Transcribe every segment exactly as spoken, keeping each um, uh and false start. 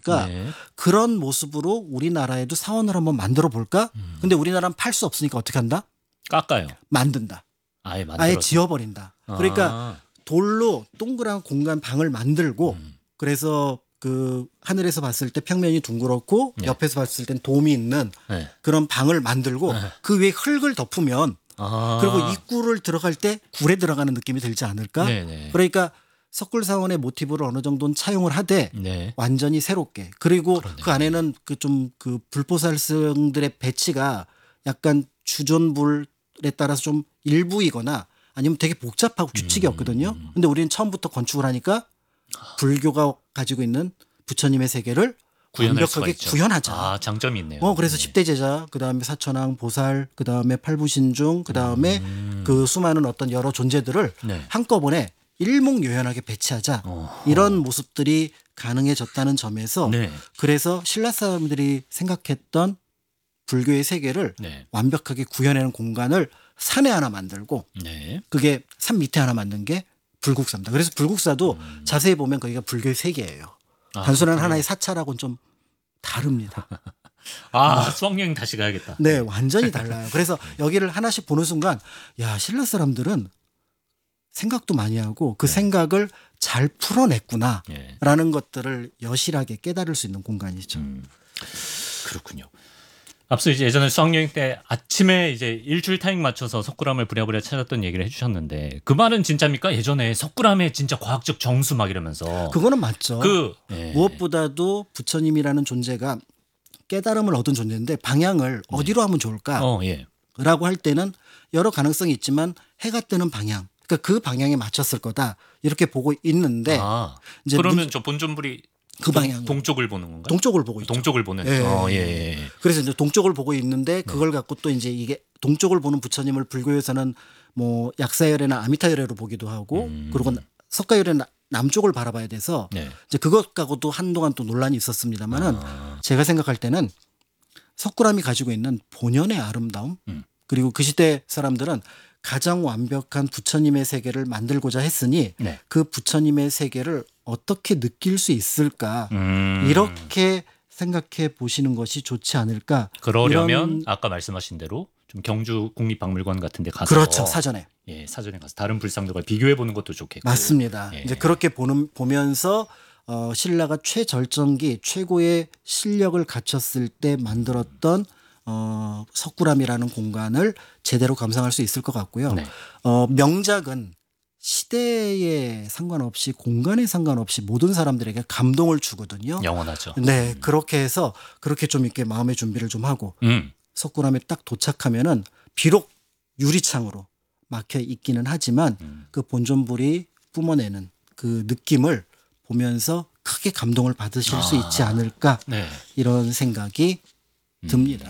않습니까? 네. 그런 모습으로 우리나라에도 사원을 한번 만들어 볼까? 음. 근데 우리나라는 팔 수 없으니까 어떻게 한다? 깎아요. 만든다. 아예 만들어서. 아예 지어버린다. 그러니까 아. 돌로 동그란 공간 방을 만들고 음. 그래서 그 하늘에서 봤을 때 평면이 둥그렇고 네. 옆에서 봤을 땐 돔이 있는 네. 그런 방을 만들고 네. 그 위에 흙을 덮으면 아. 그리고 입구를 들어갈 때 굴에 들어가는 느낌이 들지 않을까? 네네. 그러니까 석굴사원의 모티브를 어느 정도는 차용을 하되 네. 완전히 새롭게 그리고 그러네요. 그 안에는 그 좀 그 불포살성들의 배치가 약간 주존불에 따라서 좀 일부이거나 아니면 되게 복잡하고 규칙이 음. 없거든요. 근데 우리는 처음부터 건축을 하니까 불교가 가지고 있는 부처님의 세계를 구현할 수가 완벽하게 있죠. 구현하자. 아, 장점이 있네요. 어 그래서 네. 십대 제자, 그다음에 사천왕 보살, 그다음에 팔부신중, 그다음에 음. 그 수많은 어떤 여러 존재들을 네. 한꺼번에 일목요연하게 배치하자. 어허. 이런 모습들이 가능해졌다는 점에서 네. 그래서 신라 사람들이 생각했던 불교의 세계를 네. 완벽하게 구현하는 공간을 산에 하나 만들고 네. 그게 산 밑에 하나 만든 게 불국사입니다. 그래서 불국사도 음. 자세히 보면 거기가 불교의 세계예요. 아, 단순한 그렇군요. 하나의 사찰하고는 좀 다릅니다. 아, 수학여행 다시 가야겠다. 네, 완전히 달라요. 그래서 여기를 하나씩 보는 순간, 야, 신라 사람들은 생각도 많이 하고 그 네. 생각을 잘 풀어냈구나. 네. 라는 것들을 여실하게 깨달을 수 있는 공간이죠. 음, 그렇군요. 앞서 이제 예전에 수학여행 때 아침에 이제 일주일 타임 맞춰서 석굴암을 부랴부랴 찾았던 얘기를 해주셨는데 그 말은 진짜입니까? 예전에 석굴암에 진짜 과학적 정수 막 이러면서 그거는 맞죠. 그 예. 무엇보다도 부처님이라는 존재가 깨달음을 얻은 존재인데 방향을 어디로 하면 좋을까? 어, 예. 라고 할 때는 여러 가능성이 있지만 해가 뜨는 방향. 그러니까 그 방향에 맞췄을 거다. 이렇게 보고 있는데 아, 이제 그러면 문- 저 본존불이 그 방향 동쪽을 보는 건가요? 동쪽을 보고 있죠. 동쪽을 보는. 예. 어, 예, 예. 그래서 이제 동쪽을 보고 있는데 그걸 갖고 또 이제 이게 동쪽을 보는 부처님을 불교에서는 뭐 약사열애나 아미타열애로 보기도 하고 음. 그리고 석가열애는 남쪽을 바라봐야 돼서 네. 이제 그것 갖고도 한동안 또 논란이 있었습니다만은 아, 제가 생각할 때는 석굴암이 가지고 있는 본연의 아름다움 음. 그리고 그 시대 사람들은 가장 완벽한 부처님의 세계를 만들고자 했으니 네. 그 부처님의 세계를 어떻게 느낄 수 있을까 음. 이렇게 생각해 보시는 것이 좋지 않을까. 그러려면 이런- 아까 말씀하신 대로 좀 경주 국립박물관 같은 데 가서 그렇죠. 사전에. 예, 사전에 가서 다른 불상들과 비교해 보는 것도 좋겠고. 맞습니다. 예. 이제 그렇게 보는, 보면서 어, 신라가 최절정기 최고의 실력을 갖췄을 때 만들었던 어, 석굴암이라는 공간을 제대로 감상할 수 있을 것 같고요. 네. 어, 명작은 시대에 상관없이 공간에 상관없이 모든 사람들에게 감동을 주거든요. 영원하죠. 네, 그렇게 해서 그렇게 좀 이렇게 마음의 준비를 좀 하고 음. 석굴암에 딱 도착하면은 비록 유리창으로 막혀 있기는 하지만 음. 그 본존불이 뿜어내는 그 느낌을 보면서 크게 감동을 받으실 수 아. 있지 않을까 네. 이런 생각이 듭니다.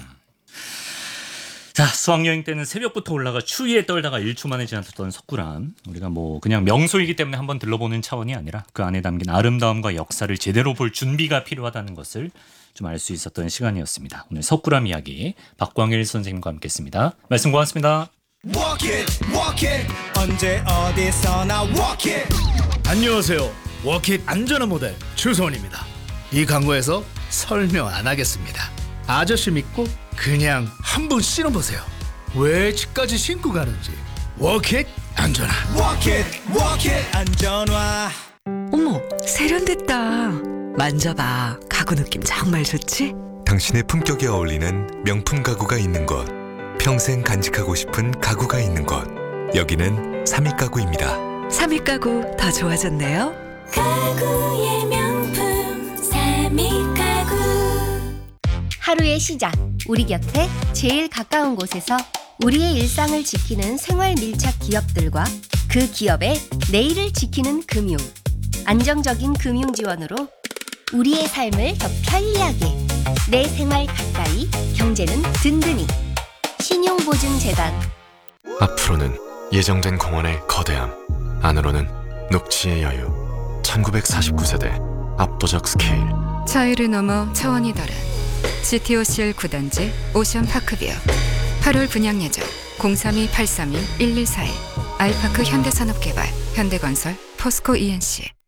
자, 수학여행 때는 새벽부터 올라가 추위에 떨다가 일 초 만에 지나쳤던 석굴암. 우리가 뭐 그냥 명소이기 때문에 한번 들러보는 차원이 아니라 그 안에 담긴 아름다움과 역사를 제대로 볼 준비가 필요하다는 것을 좀 알 수 있었던 시간이었습니다. 오늘 석굴암 이야기 박광일 선생님과 함께했습니다. 말씀 고맙습니다. Walk it, walk it. 언제 어디서나 walk it. 안녕하세요. 워킷 안전한 모델 추성원입니다. 이 광고에서 설명 안 하겠습니다. 아저씨 믿고 그냥 한번 신어보세요. 왜 집까지 신고 가는지. 워킷 안전한. Walk it, walk it. 안전화. 어머, 세련됐다. 만져봐. 가구 느낌 정말 좋지? 당신의 품격에 어울리는 명품 가구가 있는 곳, 평생 간직하고 싶은 가구가 있는 곳, 여기는 삼익가구입니다. 삼익 가구 더 좋아졌네요. 가구의 명품 삼익가구. 하루의 시작, 우리 곁에 제일 가까운 곳에서 우리의 일상을 지키는 생활 밀착 기업들과 그 기업의 내일을 지키는 금융, 안정적인 금융 지원으로 우리의 삶을 더 편리하게, 내 생활 가까이, 경제는 든든히. 신용보증재단. 앞으로는 예정된 공원의 거대함, 안으로는 녹지의 여유. 천구백사십구 세대 압도적 스케일. 차이를 넘어 차원이 다른 지티오씨엘 구 단지 오션파크뷰. 팔월 분양 예정 공삼이 팔삼이 일일사일. 아이파크 현대산업개발, 현대건설, 포스코 이엔씨.